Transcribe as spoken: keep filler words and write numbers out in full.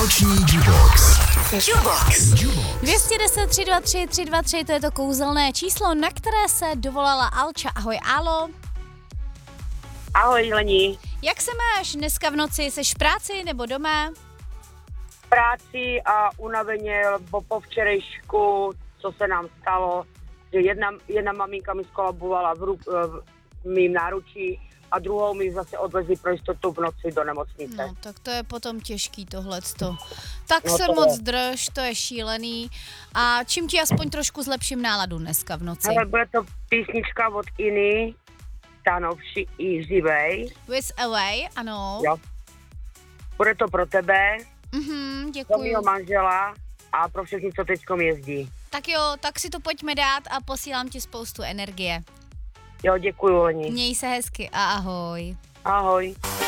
Noční Jubox. Jubox. dvě stě deset tři dva tři tři dva tři, to je to kouzelné číslo, na které se dovolala Alča. Ahoj, Alo. Ahoj, Lení. Jak se máš dneska v noci? Seš v práci nebo doma? V práci a unaveně, lebo po včerejšku, co se nám stalo, že jedna, jedna maminka mi skolabovala v, ruk, v mým náručí a druhou mi zase odvezli pro jistotu v noci do nemocnice. No, tak to je potom těžký tohleto. Tak No se to moc je. drž, to je šílený. A čím ti aspoň trošku zlepším náladu dneska v noci? Ale bude to písnička od Iny, Stanovši i Živej. With Away, ano. Jo. Bude to pro tebe, Mhm, pro děkuju. mýho manžela a pro všechny, co teďkom jezdí. Tak jo, tak si to pojďme dát a posílám ti spoustu energie. Jo, děkuju, Lení. Měj se hezky a ahoj. Ahoj.